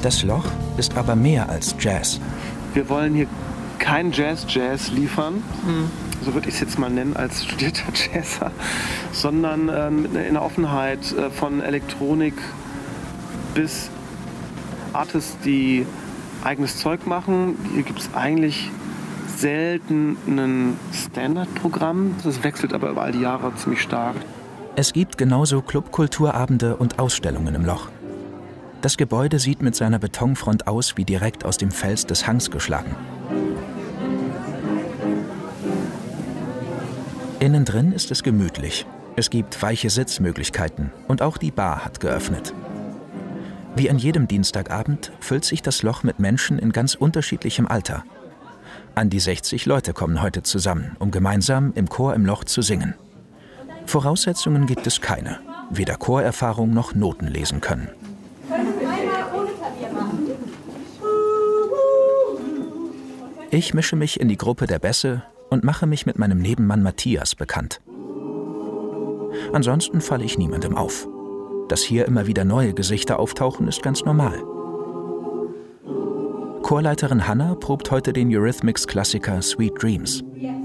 Das Loch ist aber mehr als Jazz. Wir wollen hier kein Jazz liefern, so würde ich es jetzt mal nennen als studierter Jazzer, sondern in der Offenheit von Elektronik bis Artists, die eigenes Zeug machen. Hier gibt es eigentlich selten ein Standardprogramm. Das wechselt aber über all die Jahre ziemlich stark. Es gibt genauso Clubkulturabende und Ausstellungen im Loch. Das Gebäude sieht mit seiner Betonfront aus wie direkt aus dem Fels des Hangs geschlagen. Innen drin ist es gemütlich. Es gibt weiche Sitzmöglichkeiten und auch die Bar hat geöffnet. Wie an jedem Dienstagabend füllt sich das Loch mit Menschen in ganz unterschiedlichem Alter. An die 60 Leute kommen heute zusammen, um gemeinsam im Chor im Loch zu singen. Voraussetzungen gibt es keine, weder Chorerfahrung noch Noten lesen können. Ich mische mich in die Gruppe der Bässe und mache mich mit meinem Nebenmann Matthias bekannt. Ansonsten falle ich niemandem auf. Dass hier immer wieder neue Gesichter auftauchen, ist ganz normal. Chorleiterin Hannah probt heute den Eurythmics-Klassiker Sweet Dreams.